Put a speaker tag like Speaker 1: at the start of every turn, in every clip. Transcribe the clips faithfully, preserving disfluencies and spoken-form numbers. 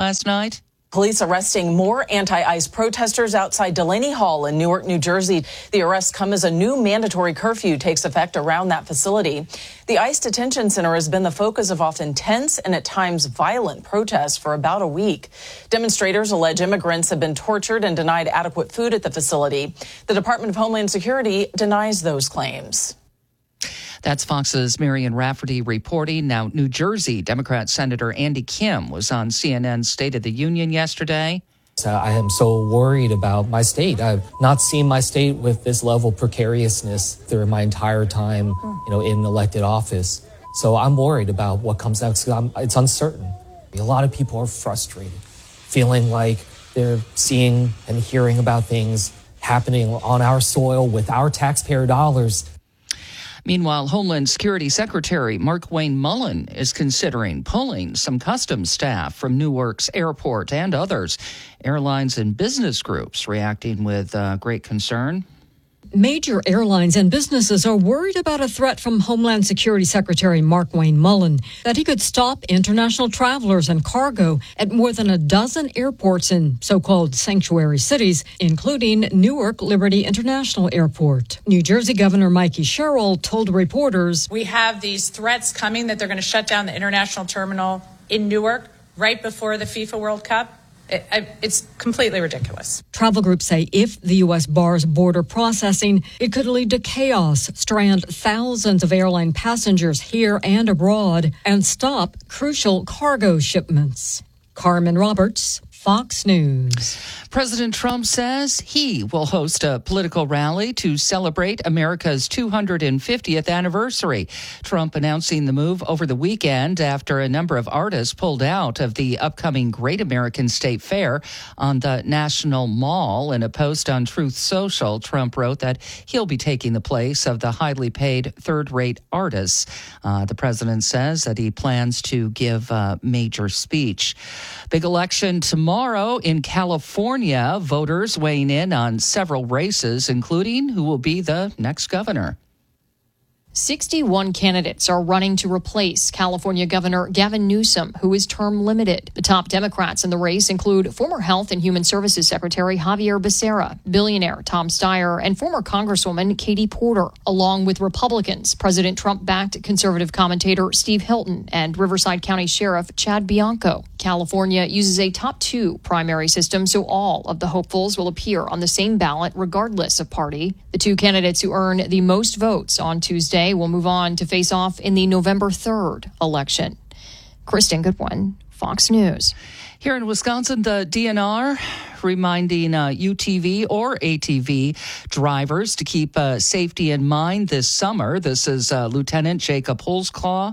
Speaker 1: last night?
Speaker 2: Police arresting more anti-ICE protesters outside Delaney Hall in Newark, New Jersey. The arrests come as a new mandatory curfew takes effect around that facility. The ICE detention center has been the focus of often tense and at times violent protests for about a week. Demonstrators allege immigrants have been tortured and denied adequate food at the facility. The Department of Homeland Security denies those claims.
Speaker 1: That's Fox's Marian Rafferty reporting. Now, New Jersey Democrat Senator Andy Kim was on C N N's State of the Union yesterday.
Speaker 3: I am so worried about my state. I've not seen my state with this level of precariousness through my entire time, you know, in elected office. So I'm worried about what comes next. It's uncertain. A lot of people are frustrated, feeling like they're seeing and hearing about things happening on our soil with our taxpayer dollars.
Speaker 1: Meanwhile, Homeland Security Secretary Markwayne Mullin is considering pulling some customs staff from Newark's airport and others. Airlines and business groups reacting with uh, great concern.
Speaker 4: Major airlines and businesses are worried about a threat from Homeland Security Secretary Markwayne Mullin that he could stop international travelers and cargo at more than a dozen airports in so-called sanctuary cities, including Newark Liberty International Airport. New Jersey Governor Mikey Sherrill told reporters,
Speaker 5: "We have these threats coming that they're going to shut down the international terminal in Newark right before the FIFA World Cup. It, it's completely ridiculous."
Speaker 4: Travel groups say if the U S bars border processing, it could lead to chaos, strand thousands of airline passengers here and abroad, and stop crucial cargo shipments. Carmen Roberts, Fox News.
Speaker 1: President Trump says he will host a political rally to celebrate America's two hundred fiftieth anniversary. Trump announcing the move over the weekend after a number of artists pulled out of the upcoming Great American State Fair on the National Mall. In a post on Truth Social, Trump wrote that he'll be taking the place of the highly paid third-rate artists. Uh, the president says that he plans to give a major speech. Big election tomorrow in California. Voters weighing in on several races, including who will be the next governor.
Speaker 6: sixty-one candidates are running to replace California Governor Gavin Newsom, who is term limited. The top Democrats in the race include former Health and Human Services Secretary Javier Becerra, billionaire Tom Steyer, and former Congresswoman Katie Porter, along with Republicans, President Trump-backed conservative commentator Steve Hilton and Riverside County Sheriff Chad Bianco. California uses a top two primary system, so all of the hopefuls will appear on the same ballot regardless of party. The two candidates who earn the most votes on Tuesday will move on to face off in the November third election. Kristen Goodwin, Fox News.
Speaker 1: Here in Wisconsin, the D N R reminding uh, U T V or A T V drivers to keep uh, safety in mind this summer. This is uh, Lieutenant Jacob Holzclaw.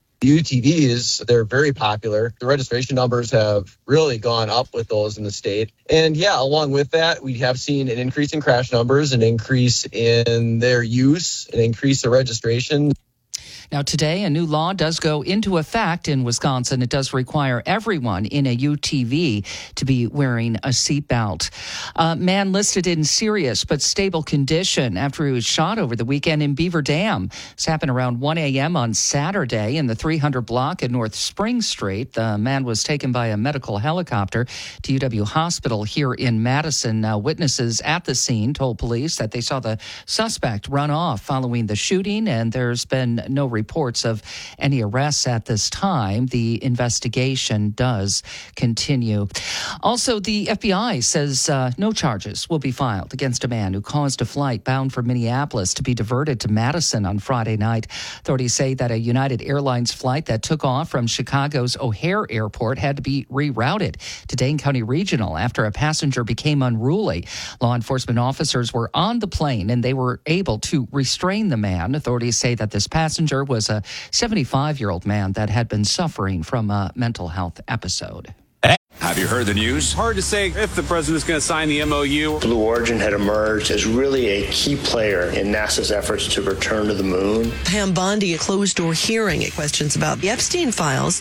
Speaker 7: U T Vs, they're very popular. The registration numbers have really gone up with those in the state. And yeah, along with that, we have seen an increase in crash numbers, an increase in their use, an increase in registration.
Speaker 1: Now, today, a new law does go into effect in Wisconsin. It does require everyone in a U T V to be wearing a seatbelt. A man listed in serious but stable condition after he was shot over the weekend in Beaver Dam. This happened around one a.m. on Saturday in the three hundred block in North Spring Street. The man was taken by a medical helicopter to U W Hospital here in Madison. Now, witnesses at the scene told police that they saw the suspect run off following the shooting, and there's been no reports of any arrests at this time. The investigation does continue. Also, the F B I says uh, no charges will be filed against a man who caused a flight bound for Minneapolis to be diverted to Madison on Friday night. Authorities say that a United Airlines flight that took off from Chicago's O'Hare Airport had to be rerouted to Dane County Regional after a passenger became unruly. Law enforcement officers were on the plane and they were able to restrain the man. Authorities say that this passenger was a seventy-five-year-old man that had been suffering from a mental health episode.
Speaker 8: Have you heard the news?
Speaker 9: Hard to say if the president's going to sign the M O U.
Speaker 10: Blue Origin had emerged as really a key player in NASA's efforts to return to the moon.
Speaker 11: Pam Bondi, a closed-door hearing at questions about the Epstein files.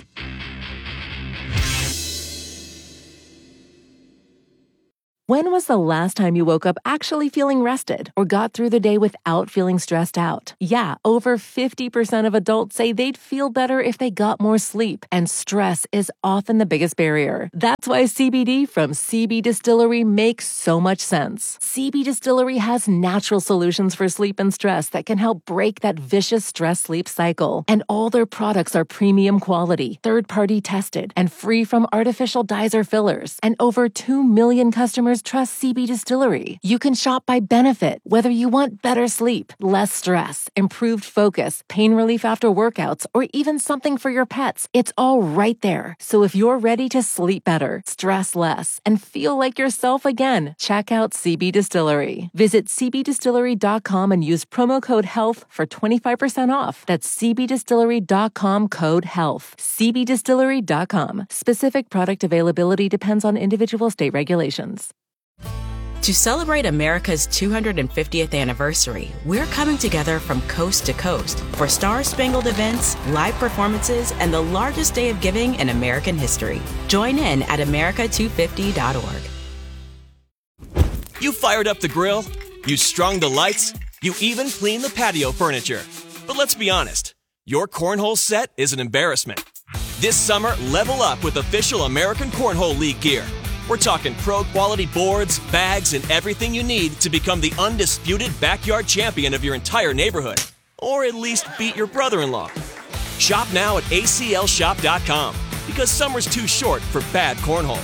Speaker 12: When was the last time you woke up actually feeling rested or got through the day without feeling stressed out? Yeah, over fifty percent of adults say they'd feel better if they got more sleep, and stress is often the biggest barrier. That's why C B D from C B Distillery makes so much sense. C B Distillery has natural solutions for sleep and stress that can help break that vicious stress-sleep cycle. And all their products are premium quality, third-party tested, and free from artificial dyes or fillers. And over two million customers trust C B Distillery. You can shop by benefit, whether you want better sleep, less stress, improved focus, pain relief after workouts, or even something for your pets. It's all right there. So if you're ready to sleep better, stress less, and feel like yourself again, check out C B Distillery. Visit c b distillery dot com and use promo code HEALTH for twenty-five percent off. That's c b distillery dot com code HEALTH. c b distillery dot com. Specific product availability depends on individual state regulations.
Speaker 13: To celebrate America's two hundred fiftieth anniversary, we're coming together from coast to coast for star-spangled events, live performances, and the largest day of giving in American history. Join in at america two fifty dot org.
Speaker 14: You fired up the grill, you strung the lights, you even cleaned the patio furniture. But let's be honest, your cornhole set is an embarrassment. This summer, level up with official American Cornhole League gear. We're talking pro-quality boards, bags, and everything you need to become the undisputed backyard champion of your entire neighborhood. Or at least beat your brother-in-law. Shop now at a c l shop dot com, because summer's too short for bad cornhole.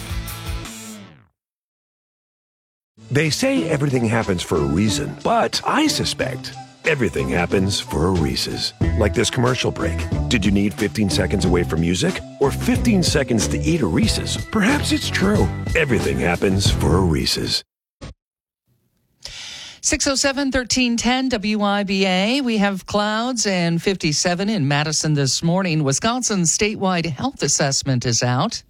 Speaker 15: They say everything happens for a reason, but I suspect everything happens for a Reese's. Like this commercial break. Did you need fifteen seconds away from music? Or fifteen seconds to eat a Reese's? Perhaps it's true. Everything happens for a Reese's.
Speaker 1: six oh seven, thirteen ten W I B A. We have clouds and fifty-seven in Madison this morning. Wisconsin's statewide health assessment is out.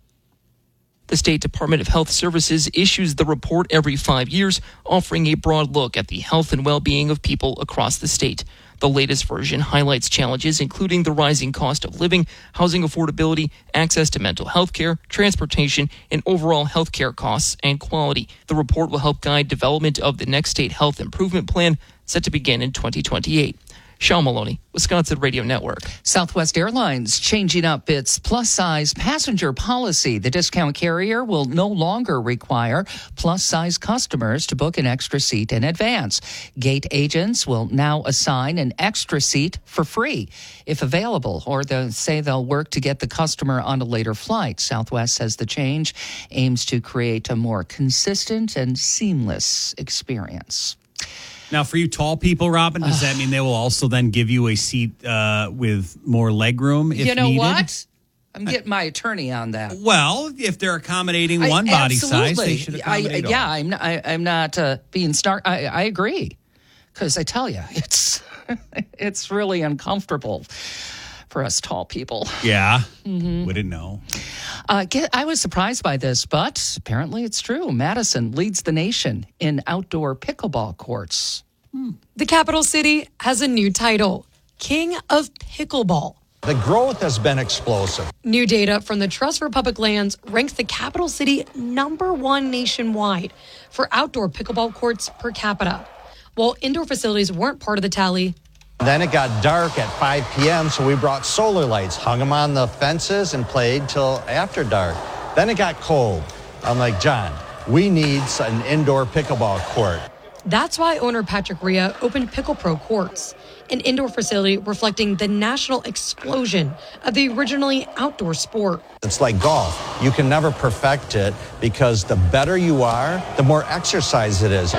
Speaker 16: The State Department of Health Services issues the report every five years, offering a broad look at the health and well-being of people across the state. The latest version highlights challenges including the rising cost of living, housing affordability, access to mental health care, transportation, and overall health care costs and quality. The report will help guide development of the next state health improvement plan set to begin in twenty twenty-eight. Sean Maloney, Wisconsin Radio Network.
Speaker 1: Southwest Airlines changing up its plus-size passenger policy. The discount carrier will no longer require plus-size customers to book an extra seat in advance. Gate agents will now assign an extra seat for free if available, or they'll say they'll work to get the customer on a later flight. Southwest says the change aims to create a more consistent and seamless experience.
Speaker 17: Now, for you tall people, Robin, does that mean they will also then give you a seat uh, with more leg room if
Speaker 1: You know
Speaker 17: needed?
Speaker 1: what? I'm getting my attorney on that.
Speaker 17: Well, if they're accommodating
Speaker 1: I-
Speaker 17: one body
Speaker 1: absolutely.
Speaker 17: size, they should accommodate
Speaker 1: I,
Speaker 17: all.
Speaker 1: Yeah, I'm not, I, I'm not uh, being snark. I, I agree. Because I tell you, it's it's really uncomfortable for us tall people.
Speaker 17: Yeah,
Speaker 1: Mhm.
Speaker 17: wouldn't know.
Speaker 1: Uh, get, I was surprised by this, but apparently it's true. Madison leads the nation in outdoor pickleball courts.
Speaker 4: The capital city has a new title, King of Pickleball.
Speaker 18: The growth has been explosive.
Speaker 4: New data from the Trust for Public Lands ranks the capital city number one nationwide for outdoor pickleball courts per capita. While indoor facilities weren't part of the tally,
Speaker 18: Then it got dark at five p.m., so we brought solar lights, hung them on the fences, and played till after dark. Then it got cold. I'm like, John, we need an indoor pickleball court.
Speaker 4: that's why owner Patrick Rhea opened Pickle Pro Courts, an indoor facility reflecting the national explosion of the originally outdoor sport.
Speaker 18: It's like golf. You can never perfect it because the better you are, the more exercise it is.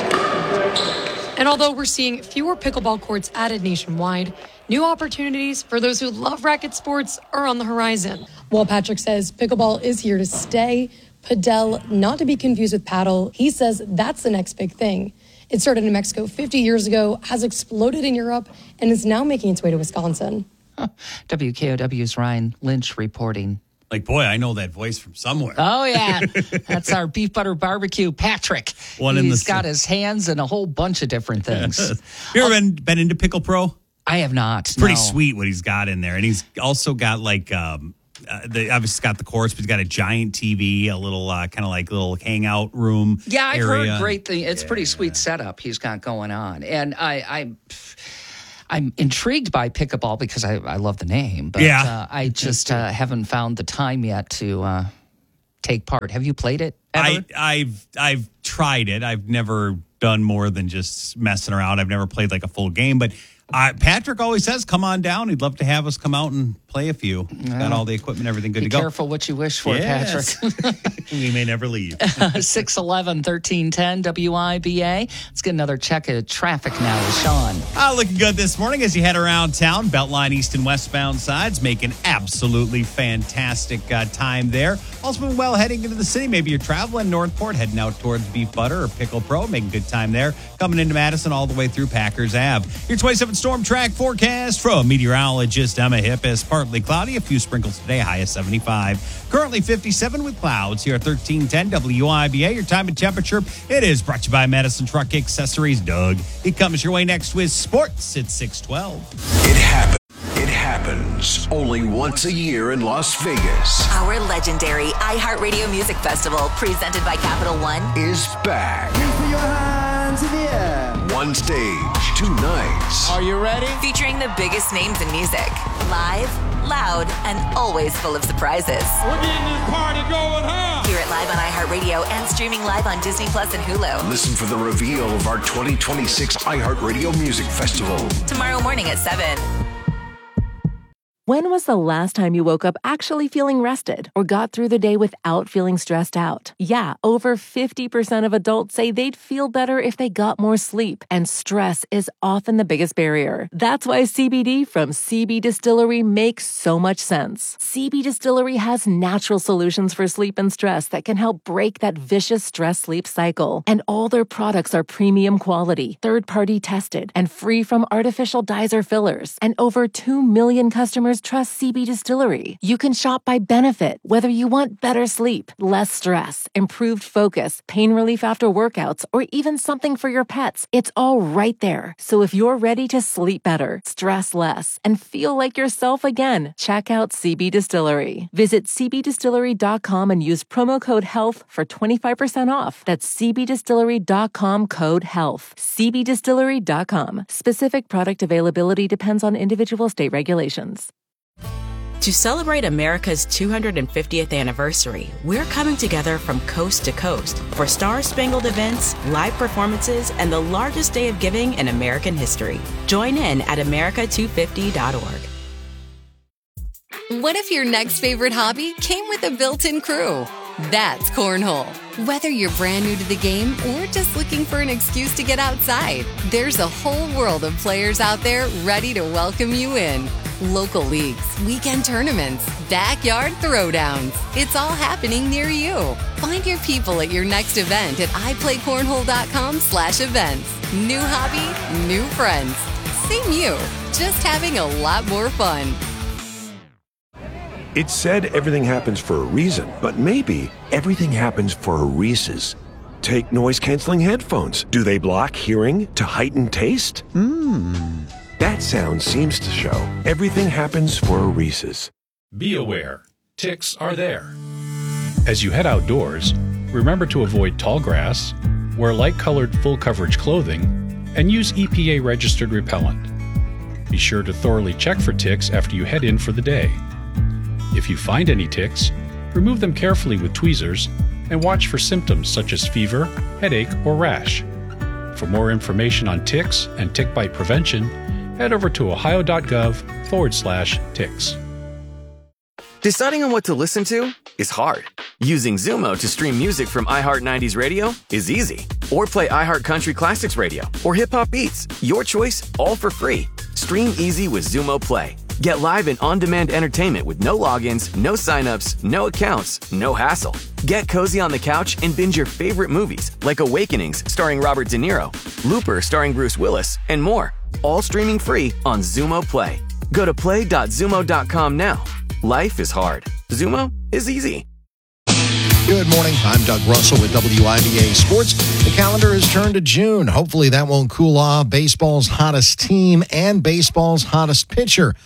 Speaker 4: And although we're seeing fewer pickleball courts added nationwide, new opportunities for those who love racket sports are on the horizon. While Patrick says pickleball is here to stay, padel, not to be confused with paddle, he says that's the next big thing. It started in Mexico fifty years ago, has exploded in Europe, and is now making its way to Wisconsin.
Speaker 1: W K O W's Ryan Lynch reporting.
Speaker 17: Like, boy, I know that voice from somewhere.
Speaker 1: Oh, yeah. That's our beef butter barbecue, Patrick.
Speaker 17: One in
Speaker 1: He's
Speaker 17: the-
Speaker 1: got his hands in a whole bunch of different things.
Speaker 17: You ever been, been into Pickle Pro?
Speaker 1: I have not.
Speaker 17: It's pretty
Speaker 1: no.
Speaker 17: sweet what he's got in there. And he's also got like um, uh, the, obviously got the courts, but he's got a giant T V, a little uh, kind of like little hangout room.
Speaker 1: Yeah, I've
Speaker 17: area.
Speaker 1: heard great things. It's
Speaker 17: yeah.
Speaker 1: a pretty sweet setup he's got going on. And I, I, I'm intrigued by pickleball because I, I love the name. But
Speaker 17: yeah.
Speaker 1: uh, I just uh, haven't found the time yet to uh, take part. Have you played it ever?
Speaker 17: I, I've I've tried it. I've never done more than just messing around. I've never played like a full game, but uh, Patrick always says, come on down. He'd love to have us come out and play a few. He's got all the equipment, everything good
Speaker 1: Be
Speaker 17: to go.
Speaker 1: Be careful what you wish for,
Speaker 17: yes.
Speaker 1: Patrick.
Speaker 17: We may never leave.
Speaker 1: six eleven, thirteen ten W I B A. Let's get another check of traffic now with Sean.
Speaker 17: Oh, looking good this morning as you head around town. Beltline east and westbound sides making absolutely fantastic uh, time there. Also been well heading into the city. Maybe you're traveling Northport, heading out towards Beef Butter or Pickle Pro, making good time there. Coming into Madison all the way through Packers Ave. Your twenty-seven storm track forecast from meteorologist Emma Hippis. Partly cloudy, a few sprinkles today, high of seventy-five. Currently fifty-seven with clouds here at thirteen ten W I B A. Your time and temperature, it is brought to you by Madison Truck Accessories. Doug, he comes your way next with sports at six twelve.
Speaker 8: It happened. It happens only once a year in Las Vegas.
Speaker 19: Our legendary iHeartRadio Music Festival, presented by Capital One,
Speaker 8: is back.
Speaker 20: Your hands in the air.
Speaker 8: One stage, two nights.
Speaker 20: Are you ready?
Speaker 19: Featuring the biggest names in music. Live, loud, and always full of surprises.
Speaker 20: We're getting this party going, huh?
Speaker 19: Hear it live on iHeartRadio and streaming live on Disney Plus and Hulu.
Speaker 8: Listen for the reveal of our twenty twenty-six iHeartRadio Music Festival.
Speaker 19: Tomorrow morning at seven.
Speaker 12: When was the last time you woke up actually feeling rested or got through the day without feeling stressed out? Yeah, over fifty percent of adults say they'd feel better if they got more sleep, and stress is often the biggest barrier. That's why C B D from C B Distillery makes so much sense. C B Distillery has natural solutions for sleep and stress that can help break that vicious stress-sleep cycle. And all their products are premium quality, third-party tested, and free from artificial dyes or fillers. And over two million customers trust C B Distillery. You can shop by benefit, whether you want better sleep, less stress, improved focus, pain relief after workouts, or even something for your pets. It's all right there. So if you're ready to sleep better, stress less, and feel like yourself again, check out C B Distillery. Visit c b distillery dot com and use promo code HEALTH for twenty-five percent off. That's c b distillery dot com code HEALTH. c b distillery dot com. Specific product availability depends on individual state regulations.
Speaker 13: To celebrate America's two hundred fiftieth anniversary, we're coming together from coast to coast for star-spangled events, live performances, and the largest day of giving in American history. Join in at america two fifty dot org.
Speaker 21: What if your next favorite hobby came with a built-in crew? That's Cornhole. Whether you're brand new to the game or just looking for an excuse to get outside, there's a whole world of players out there ready to welcome you in. Local leagues, weekend tournaments, backyard throwdowns. It's all happening near you. Find your people at your next event at i play cornhole dot com slash events. New hobby, new friends. Same you, just having a lot more fun.
Speaker 15: It's said everything happens for a reason, but maybe everything happens for a Reese's. Take noise-canceling headphones. Do they block hearing to heighten taste? Mmm. That sound seems to show everything happens for a Reese's.
Speaker 22: Be aware, ticks are there. As you head outdoors, remember to avoid tall grass, wear light-colored full-coverage clothing, and use E P A-registered repellent. Be sure to thoroughly check for ticks after you head in for the day. If you find any ticks, remove them carefully with tweezers and watch for symptoms such as fever, headache, or rash. For more information on ticks and tick bite prevention, head over to ohio.gov forward slash ticks.
Speaker 23: Deciding on what to listen to is hard. Using Zumo to stream music from iHeart nineties Radio is easy. Or play iHeart Country Classics Radio or Hip Hop Beats. Your choice, all for free. Stream easy with Zumo Play. Get live and on-demand entertainment with no logins, no signups, no accounts, no hassle. Get cozy on the couch and binge your favorite movies like Awakenings starring Robert De Niro, Looper starring Bruce Willis, and more. All streaming free on Zumo Play. Go to play dot zumo dot com now. Life is hard. Zumo is easy.
Speaker 24: Good morning. I'm Doug Russell with W I B A Sports. The calendar has turned to June. Hopefully that won't cool off baseball's hottest team and baseball's hottest pitcher.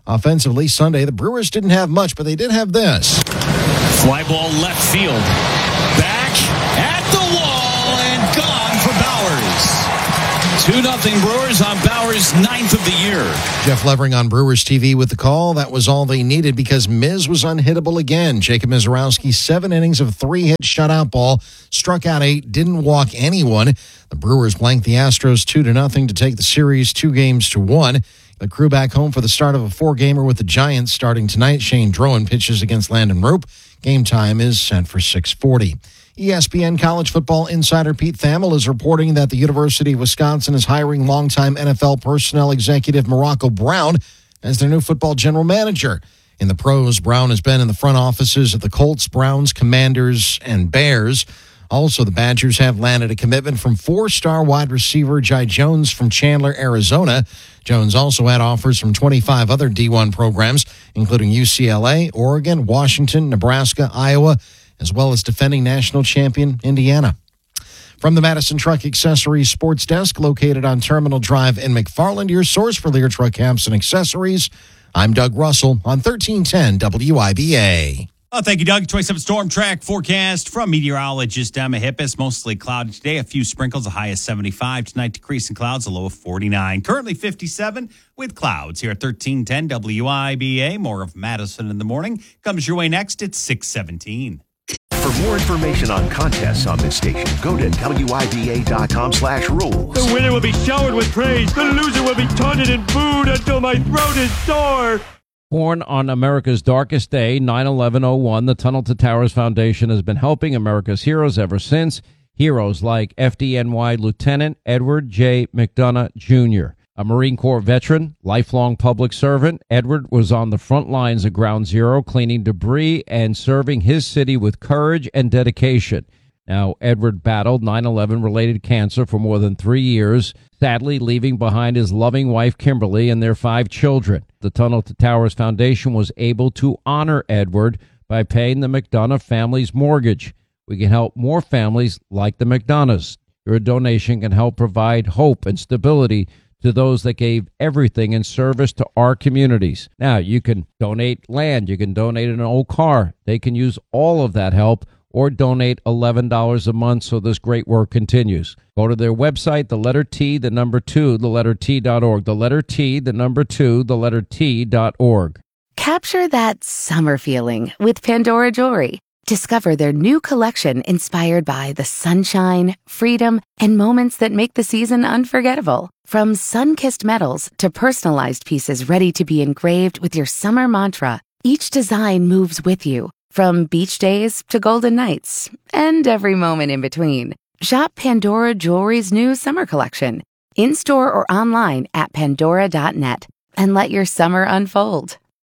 Speaker 24: Offensively, Sunday, the Brewers didn't have much, but they did have this.
Speaker 2: Fly ball left field. Back at the wall and gone for Bowers. two nothing Brewers on Bowers' ninth of the year.
Speaker 24: Jeff Levering on Brewers T V with the call. That was all they needed because Miz was unhittable again. Jacob Mizorowski, seven innings of three-hit shutout ball, struck out eight, didn't walk anyone. The Brewers blanked the Astros two to nothing to take the series two games to one. The crew back home for the start of a four-gamer with the Giants starting tonight. Shane Drowan pitches against Landon Roop. Game time is set for six forty. E S P N college football insider Pete Thamel is reporting that the University of Wisconsin is hiring longtime N F L personnel executive Morocco Brown as their new football general manager. In the pros, Brown has been in the front offices of the Colts, Browns, Commanders, and Bears. Also, the Badgers have landed a commitment from four-star wide receiver Jai Jones from Chandler, Arizona. Jones also had offers from twenty-five other D one programs, including U C L A, Oregon, Washington, Nebraska, Iowa, as well as defending national champion Indiana. From the Madison Truck Accessories Sports Desk, located on Terminal Drive in McFarland, your source for Lear truck camps and accessories, I'm Doug Russell on thirteen ten W I B A.
Speaker 17: Oh, thank you, Doug. twenty-seven Storm Track forecast from meteorologist Emma Hippis. Mostly cloudy today. A few sprinkles, a high of seventy-five. Tonight, decreasing clouds, a low of forty-nine. Currently fifty-seven with clouds here at thirteen ten W I B A. More of Madison in the morning comes your way next at six seventeen.
Speaker 8: For more information on contests on this station, go to W I B A dot com slash rules.
Speaker 20: The winner will be showered with praise. The loser will be taunted and booed until my throat is sore.
Speaker 3: Born on America's darkest day, nine eleven oh one, the Tunnel to Towers Foundation has been helping America's heroes ever since. Heroes like F D N Y Lieutenant Edward J. McDonough, Junior A Marine Corps veteran, lifelong public servant, Edward was on the front lines of Ground Zero, cleaning debris and serving his city with courage and dedication. Now, Edward battled nine eleven-related cancer for more than three years, sadly leaving behind his loving wife, Kimberly, and their five children. The Tunnel to Towers Foundation was able to honor Edward by paying the McDonough family's mortgage. We can help more families like the McDonoughs. Your donation can help provide hope and stability to those that gave everything in service to our communities. Now, you can donate land. You can donate an old car. They can use all of that help or donate eleven dollars a month so this great work continues. Go to their website, the letter T, the number two, the letter T dot org. The letter T, the number two, the letter T dot org.
Speaker 5: Capture that summer feeling with Pandora Jewelry. Discover their new collection inspired by the sunshine, freedom, and moments that make the season unforgettable. From sun-kissed metals to personalized pieces ready to be engraved with your summer mantra, each design moves with you. From beach days to golden nights, and every moment in between. Shop Pandora Jewelry's new summer collection, in-store or online at pandora dot net, and let your summer unfold.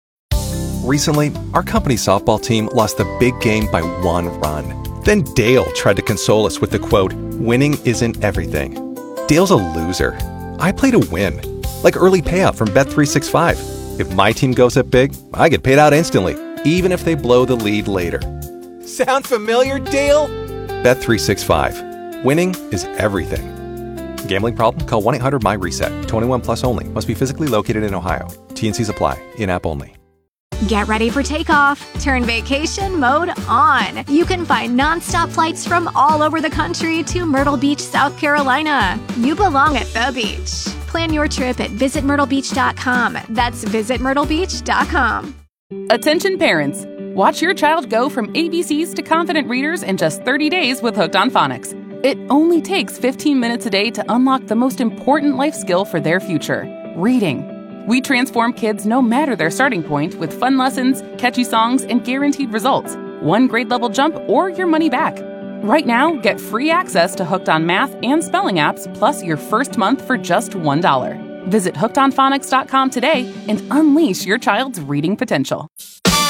Speaker 6: Recently, our company softball team lost the big game by one run. Then Dale tried to console us with the quote, "Winning isn't everything." Dale's a loser. I play to win, like early payout from Bet three sixty-five. If my team goes up big, I get paid out instantly, even if they blow the lead later. Sound familiar, Dale? Bet three sixty-five. Winning is everything. Gambling problem? Call one eight hundred M Y reset. twenty-one plus only. Must be physically located in Ohio. T and Cs apply. In-app only.
Speaker 25: Get ready for takeoff. Turn vacation mode on. You can find nonstop flights from all over the country to Myrtle Beach, South Carolina. You belong at the beach. Plan your trip at visit myrtle beach dot com. That's visit myrtle beach dot com.
Speaker 26: Attention parents. Watch your child go from A B Cs to confident readers in just thirty days with Hooked on Phonics. It only takes fifteen minutes a day to unlock the most important life skill for their future, reading. We transform kids no matter their starting point with fun lessons, catchy songs, and guaranteed results. One grade level jump or your money back. Right now, get free access to Hooked on Math and Spelling apps, plus your first month for just one dollar. Visit hooked on phonics dot com today and unleash your child's reading potential.